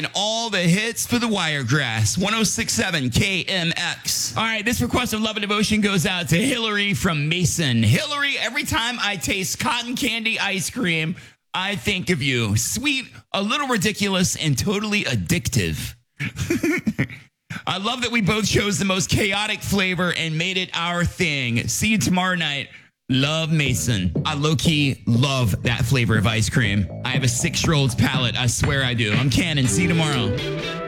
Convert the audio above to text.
playing all the hits for the Wiregrass. 1067 KMX. All right, this request of love and devotion goes out to Hillary from Mason. Hillary, every time I taste cotton candy ice cream, I think of you. Sweet, a little ridiculous, and totally addictive. I love that we both chose the most chaotic flavor and made it our thing. See you tomorrow night. Love, Mason. I low-key love that flavor of ice cream. I have a 6-year-old's palate. I swear I do. I'm Cannon. See you tomorrow.